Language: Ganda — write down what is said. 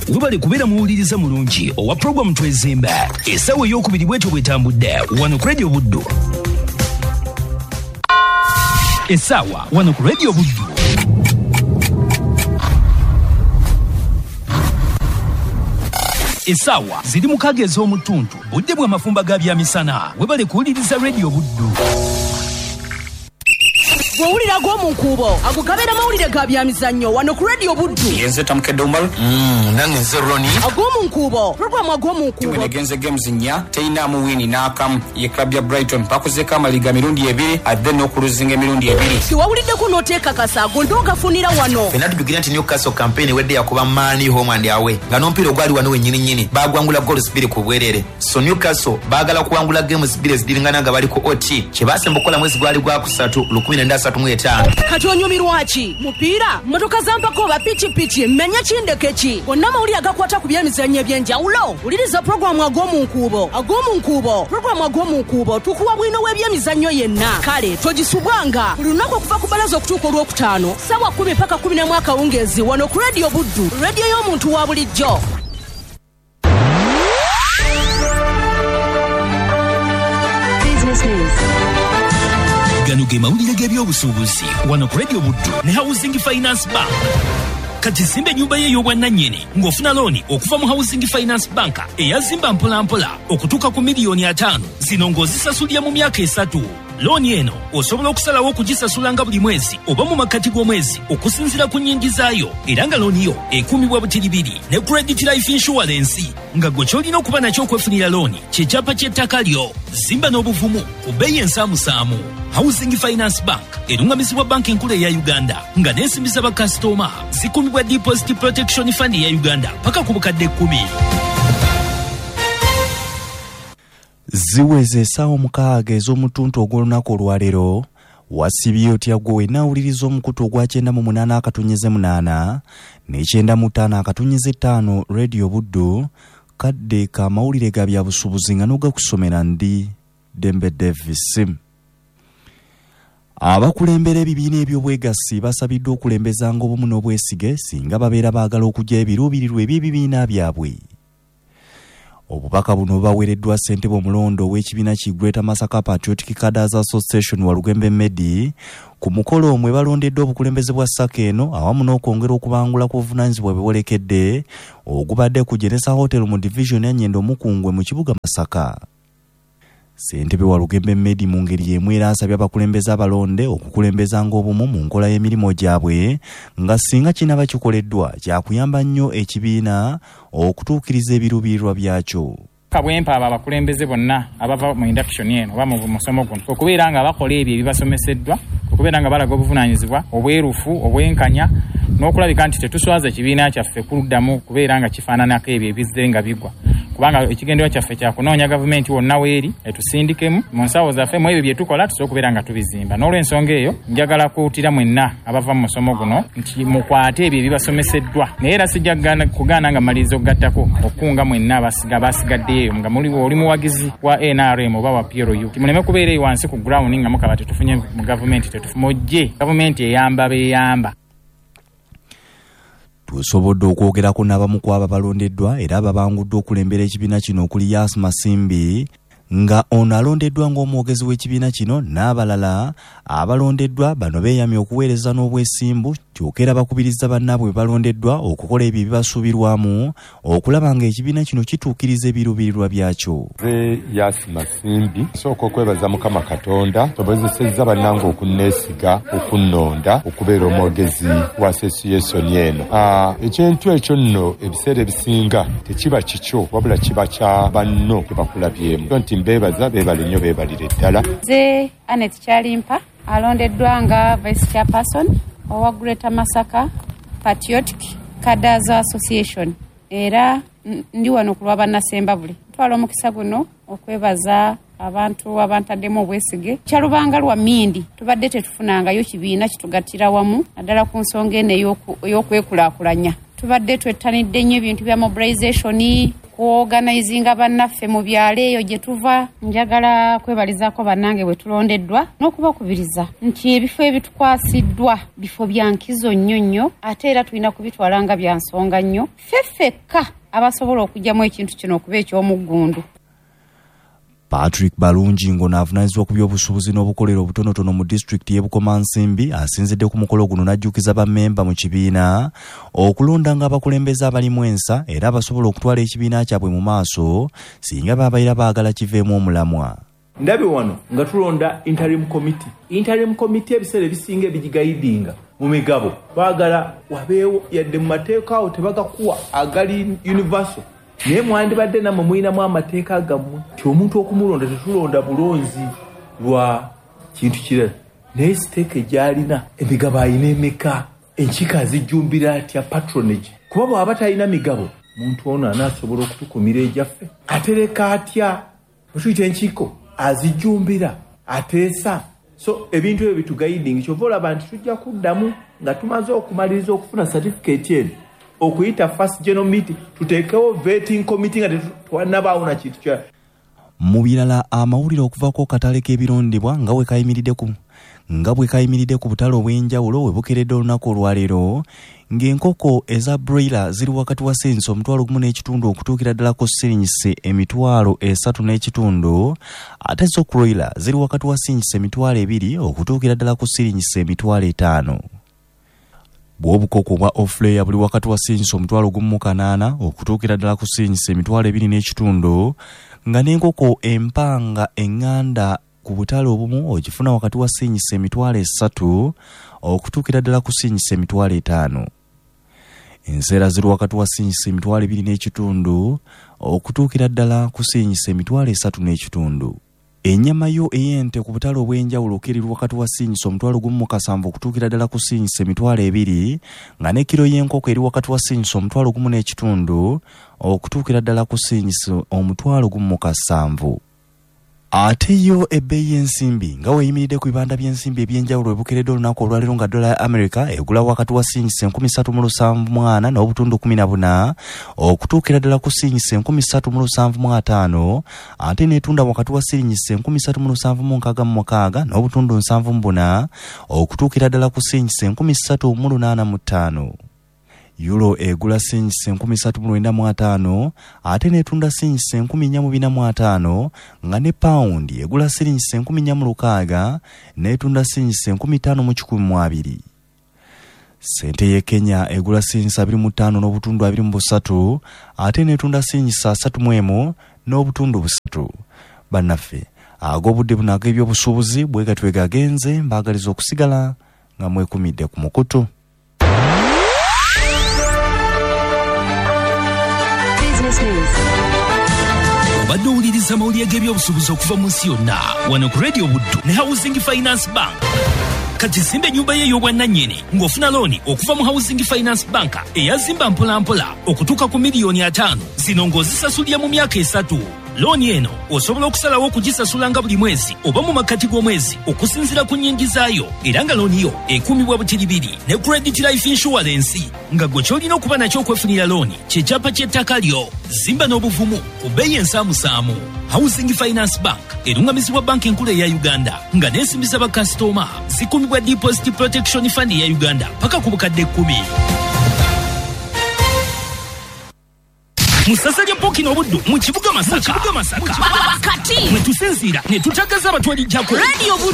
webale kubeera muwuliriza mulungi owa programu Twezimbe. Essaawa ey'okubiri bwetyo bwetambudde wano ku Radio Buddu. Essaawa wano ku Radio Buddu. Essaawa ziri mu kage ez'omutuntu budde bwa mafumba ga byamisana webale kuwuliriza Radio Buddu. Gwewulira gw'omunkuubo agugabira mawulire ga byamizannyo wano ku Radio Buddu. Yenze Tamkedde Umar nange nze Roni agw'omunkuubo programu agw'omunkuubo tugenegenze games nnya teina mu wini n'akamu ye club ya Brighton pakuzeko amaliga mirundi ebiri adde n'okuluzinga emirundi ebiri. Tiwawuliddeko n'oteeka kasaago ndoogafunira wano. Fena tudugira nti Newcastle campaign wedde yakuba Mani home and away nga n'omupiira ogwali wano wennyini bagwangula goals 2 ku bwerere. So Newcastle baagala kuwangula games 2 ezidingana nga bali ku OT kye baasemba okukola mwezi gwali gwa kusatu 1935. Kati onyumirwa ki mupiira mmotoka zampako ba pichi mmenya kindeke ki bonna mawulire agakwata ku byemizannyo ebyenjawulo. Wuliriza programu agw'omunkuubo programu agw'omunkuubo tukuwa bwino w'ebyemizannyo yenna. Kale togisubwanga buli lunaku okuva ku balaza okutuuka olwokutaano ssaawa 10 paka 11 akawungeezi wano ku Radio Buddu, radio y'omuntu wa bulijjo. Gano ge mawulire g'ebyobusuubuzi wano ku Radio Buddu ne Housing Finance Bank. Kati zimbe nyumba ye y'obwannannyini ng'ofuna looni okuva mu Housing Finance Bank eyazimba mpolampola okutuuka ku miliyoni 5 zino ng'ozisasulira mu myaka 3. Looni eno osobola okusalawo okugisasula nga buli mwezi oba mu makkati g'omwezi okusinziira ku nnyingi zaayo, era nga looni yo ekuumibwa butiribiri ne Credit Life Insurance nga gwe ky'olina okuba nakyo okwefunira looni ky'ekyapa ky'ettaka lyo. Zimba n'obuvumu ku bbeeyi ensaamusaamu. Housing Finance Bank erungamizibwa banki enkulu eya Uganda nga n'ensimbi z'abakasitoma zikuumibwa Deposit Protection Fund eya Uganda paka ku bukadde 10. Ziweze essaawa 6 ez'omutuntu ogw'olunaku olwaleero wasibye otya gwe nawuliriza omukutu ogwa 98 akatunyize 8 ne 95 akatunyize 5 Radio Buddu kadde ka mawulire ga byabusuubuzi nga n'ogakusomera ndi Dembe Davis. Abakulembera ebibiina eby'obwegassi basabiddwa okulembezanga obumu n'obwesige singa babeera baagala okujja ebiruubirirwa eby'ebibiina byabwe. Obubaka buno baweereddwa ssentebe omulondo w'ekibiina ki Greater Masaka Patriotic Cadres Association Walugembe Medi ku mukolo omwe balondeddwa obukulembeze bwa ssaka eno awamu n'okwongera okubangula ku buvunaanyizibwa bewolekedde ogubadde ku Jenesa Hotel mu division ya Nyendo Mukungwe mu kibuga Masaka. Ssentebe Walugembe Medi mu ngeri y'emu era asabye abakulembeze abalonde okukulembezanga obumu mu nkola y'emirimu gyabwe nga singa kinaba kikoleddwa kyakuyamba nnyo ekibiina okutuukiriza ebiruubirirwa byakyo. Kabwempa abakulembeze bonna abava mu induction eno oba mu musomo guno okubeera nga bakola ebyo ebibasomeseddwa, okubeera nga balaga obuvunaanyizibwa obwerufu obwenkanya n'okulabika nti tetuswaza ekibiina kyaffe kuluddamu kubeera nga kifaananako ebyo ebizze nga bigwa. Kubanga ekigendererwa kyaffe kya kunoonya gavumenti wonna weeri etusindikemu mu nsawo zaffe mu ebyo bye tukola tusobola okubeera nga tubizimba. N'olw'ensonga eyo njagala kuwutira mwenna abava mu musomo guno nti mukwate ebyo ebibasomeseddwa, naye era sijja kugaana nga maliriza okugattako okukunga mwenna abasigaddeyo nga oli muwagizi wa NRM oba wa PRU muleme kubeera eyo wansi ku ground nga mukaba tetufunye mu gavumenti tetufumojje gavumenti eyamba beyamba. Tusobodde okwogerako n'abamu ku abo balondeddwa era ababanguddwa okulembera ekibiina kino okuli Yas Masimbi nga ono alondeddwa ng'omwogezi w'ekibiina kino n'abalala abalondeddwa bano beeyamye okuweereza n'obwesimbu kyokera bakubiriza bannaabwe balondeddwa okukola ebyo ebibasuubirwamu okulaba nga ekibiina kino kituukiriza ebiruubirirwa byakyo. Yas Masimbi sooka okwebaza Mukama Katonda sobozesezza bannange okunneesiga okunnonda okubeera omwogezi wa association eno. Ekintu ekyo nno ebiseera ebisinga tekiba kikyo wabula kiba kya banno tebakulabyemu. Nti mbeebaza beebale nnyo beebalire ddala. Nze Anet Kyalimpa alondeddwa nga Vice Chairperson owa Greater Masaka Patriotic Cadres Association era ndi wano ku lwa bannasembabule. Twala omukisa guno okwebaza abantu abantaddemu obwesige kyalubanga lwa Mindi tubadde tetufunangayo kibiina kitugattira wamu naddala ku nsonga eno ey'okwekulaakulanya. Tubadde twettanidde nnyo ebintu bya mobilization okuorganizinga bannaffe mu byalo eyo gye tuva. Njagala kwebalizaako bannange bwe tulondeddwa n'okubakubiriza nti ebifo ebitukwasiddwa bifo bya nkizo nnyo nnyo ate era tulina kubitwala nga bya nsonga nnyo ffeffekka abasobola okugyamu ekintu kino okuba eky'omuggundu. Patrick Balungi ngono avunaanyizibwa ku by'obusuubuzi n'obukolero obutonotono mu disitulikiti y'e Bukomansimbi asinzidde ku mukolo guno n'ajjukiza bammemba mu kibiina okulonda ng'abakulembeze abalimu ensa era abasobola okutwala ekibiina kyabwe mu maaso singa babaira baagala kiveemu omulamwa. Ndabe wano nga tulonda interim committee. Interim committee ebiseera ebisinga ebigigayidinga mu migabo baagala wabeewo yadde mu mateeka awo tebagakuwa agali universal. Naye mwandibadde namwe mulinamu amateeka gammwe ti omuntu okumulonda tetulonda bulonzi lwa kintu kirala naye siteeka gyalina emigabo ayina emeka enkiika azijjumbira atya patronage kuba bw'aba talina migabo muntu ono anaasobola okutukumira egyaffe atereka atya bwetuyita enkiiko azijjumbira ateesa so ebintu ebyo bitugayidingi kyova olaba nti tujja kuddamu nga tumaze okumaliriza okufuna certificate eno okuyita first general meeting tuteekewo vetting committee nga tetwanabaawo na kintu kya. Mu birala amawulire okuvaako katale k'ebirondebwa nga bwe kayimiridde ku butale obw'enjawulo we bukeredde olunaku olwaleero ng'enkoko eza broiler ziri wakati wa sente $1.5 okutuukira ddala ku siringise $3.5 ate zo broiler ziri wakati wa siringise $2 okutuukira ddala ku siringise $5. Bw'obukoko bwa Ofleya buli wakati wa siringise $1.8 okutuukira ddala ku siringise $2.5 nga n'enkoko empanga eŋŋanda ku butale obumu ogifuna wakati wa siringise $3 okutuukira ddala ku siringise $5. Enseera ziri wakati wa siringise $2.5 okutuukira ddala ku siringise $3.5. Ennyama yo ey'ente ku butale obw'enjawulo okiri wakati wa siringise $1.7 okutuukira ddala ku siringise $2 nga ne kiro y'enkoko eri wakati wa siringise $1.5 okutuukira ddala ku siringise $1.7. Ate yo ebbeeyi y'ensimbi nga weeyimiridde ku bibanda by'ensimbi eby'enjawulo ebukeredde olunaku olwaleero nga dola ya America egula wakati wa siringise $374 okutuukira ddala ku siringise $375 ate n'etunda wakati wa siringise $376.74 okutuukira ddala ku siringise $385. Euro egula siringise $395 ate n'etunda siringise $445 nga ne pound egula siringise $460 n'etunda siringise $512. Sente ye Kenya egula siringise $25.23 ate n'etunda siringise $31.3. Bannaffe ag'obudde buno ag'ebyobusuubuzi bwe gatwega agenze mbaagaliza okusigala nga mwekumidde ku mukutu. Obadde owuliriza amawulire g'ebyobusuubuzi okuva mu nsi yonna wano ku Radio Buddu ne Housing Finance Bank. Kati zimba ennyumba ye ey'obwannannyini ng'ofuna looni okuva mu Housing Finance Bank eyazimba mpolampola okutuuka ku $5,000,000 zino ng'ozisasulira mu myaka 3. Looni eno osobola okusalawo okugisasula nga buli mwezi oba mu makkati g'omwezi okusinziira ku nnyingi zaayo era nga looni yo ekuumibwa butiribiri ne Credit Life Insurance nga gwe ky'olina okuba nakyo okwefunira looni kye kyapa ky'ettaka lyo. Zimba n'obuvumu ku bbeeyi ensaamusaamu. Housing Finance Bank erungamizibwa banka enkulu eya Uganda nga n'ensimbi z'abakasitoma zikuumibwa Deposit Protection Fund eya Uganda paka ku bukadde 10. Musasanya Mpoki n'Obuddu mu kibuga Masaka. Kati mwe tusinziira ne tutagaza abatwalijjako.